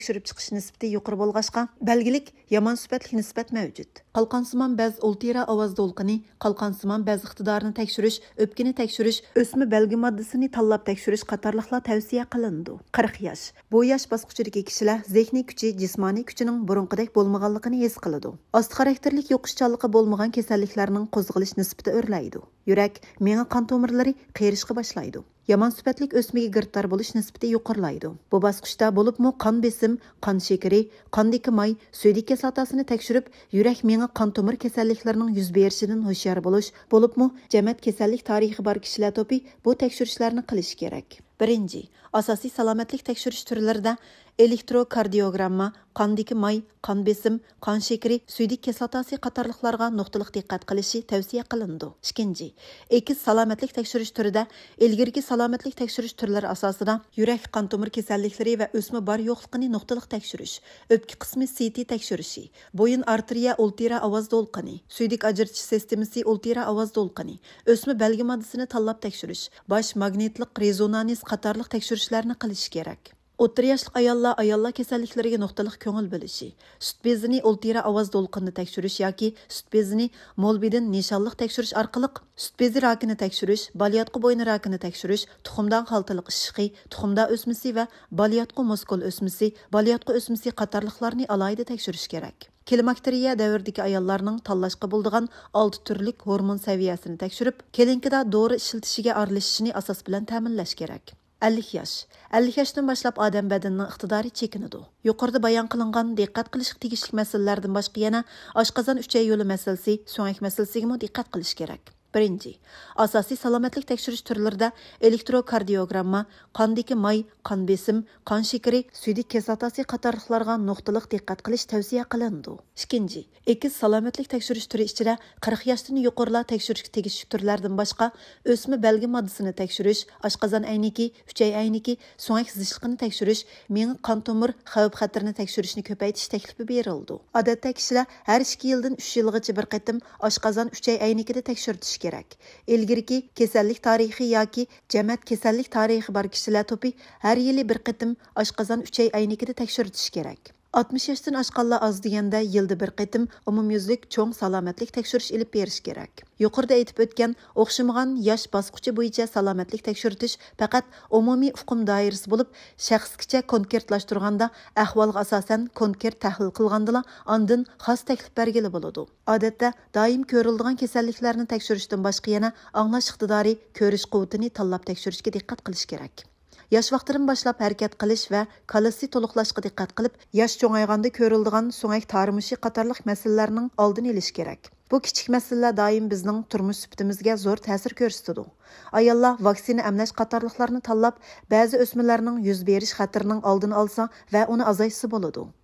tekshirib chiqish nisbati yuqori bo'lg'achqa, belgilik yomon sifatli nisbat mavjud. Qalqonsimon bez ultira ovoz to'lqini, qalqonsimon bez iqtidorini tekshirish, o'pkani tekshirish, o'sma belgi moddasini tanlab tekshirish qatorliqlar tavsiya qilindi. 40 yosh. Bu yosh bosqichidagi kishilar zehniy kuchi, jismoniy kuchining burunqidek bo'lmaganligini his qiladi. Osti xarakterlik yo'qishchanligi bo'lmagan kasalliklarning qo'zg'alish nisbati o'rlaydi. Yurak, miya qon tomirlari qerishga boshlaydi. Yomon sifatlik o'smaga giriftor bo'lish nisbati yuqorilaydi. Bu bosqichda bo'libmi qon besim, qon shakari, qondagi may, so'dik kislotasini tekshirib, yurak miya qon tomir kasalliklarining yuz berishidan hushyor bo'lish, bo'libmi jamiyat kasallik tarixi bor kishilar to'pi bu tekshirishlarni qilish kerak. Birinchi, asosiy salomatlik tekshirish turlarida elektrokardiogramma, qondagi may, qon besim, qon shakari, suydik kislotasi qatorliqlarga nuqtaliq diqqat qilishi tavsiya qilindi. Ikkinchi, ekiz salomatlik tekshirish turida ilgirki salomatlik tekshirish turlari asosida yurak qon tomir kasalliklari va o'sma bor yo'qligini nuqtaliq tekshirish, o'pka qismi CT tekshirishi, bo'yin arteriya ultira ovoz to'lqini, suydik ajratish sistemasi ultira ovoz to'lqini, o'sma belgi moddasini tanlab tekshirish, bosh magnetlik rezonans qatorliq tekshirishlarni qilish kerak. O'rta yoshli ayollar kasalliklariga nuqtaliq ko'ngil bo'lishi, sut bezini ultira ovoz to'lqinini tekshirish yoki sut bezini molbidin nishonliq tekshirish orqali sut bezi rakini tekshirish, balyotqi bo'yni rakini tekshirish, tuxumdan xaltaliq ishiqi, tuxumda o'smasi va balyotqi muskul o'smasi qatorliqlarni alohida tekshirish kerak. Klimakteriya davridagi ayollarning tanlashga bo'ladigan 6 turlik hormon saviyasini tekshirib, kelinkida dori ishlatishiga aralashishini asos bilan ta'minlash kerak. 50 yosh. 50 yoshdan boshlab odam badanining iqtidori chekinadi. Yuqorida bayon qilingan diqqat qilishga tegishli masalalardan boshqa yana oshqozon uchay yo'li masalasi, so'ngak masalasiga diqqat qilish kerak. Birinchi, asosiy salomatlik tekshirish turlarida elektrokardiogramma, qondagi may, qon besim, qon shakari, suydik kislotasi qatorliqlarga nuqtaliq diqqat qilish tavsiya qilindi. Ikkinchi, ekiz salomatlik tekshirish turi ichida 40 yoshdan yuqorilar tekshirishga tegishli turlardan boshqa o'sma belgi moddasini tekshirish, oshqozon ayniki, uchay ayniki, so'ngak zishliqini tekshirish, miya qon tomir xavf-xatarni tekshirishni ko'paytirish taklifi berildi. Odatda kishilar har 2 yildan 3 yilgacha bir qatim oshqozon uchay aynikida tekshirtish kerak. Ilgirki kasallik tarixi yoki jamiyat kasallik tarixi bor kishilar to'pi har yili bir qatim oshqozon uchay aynikida tekshirtish kerak. 60 yoshdan oshganlar oz deganda yilda bir qatim umumyuzlik cho'ng salomatlik tekshirish ilib berish kerak. Yuqorida aytib o'tgan o'xshamagan yosh bosqichi bo'yicha salomatlik tekshirtish faqat umumiy uqum doirasi bo'lib, shaxsgacha konkretlashtirganda ahvolga asosan konkret tahlil qilgandala ondan xos taklif bergili bo'ladi. Odatda doim ko'riladigan kasalliklarni tekshirishdan boshqa yana anglash iqtidori, ko'rish quvvatini tanlab tekshirishga diqqat qilish kerak. Yosh vaqtidan boshlab harakat qilish va kalisi to'liqlashga diqqat qilib, yosh cho'ng'ayganda ko'riladigan so'ngak tarimishi qatorliq masalalarning oldini olish kerak. Bu kichik masalalar doim bizning turmush sifatimizga zo'r ta'sir ko'rsatadi. Ayollar vaksina emlash qatorliqlarni tanlab, ba'zi o'smirlarning yuz berish xatarining oldini olsa va uni azaytsa bo'ladi.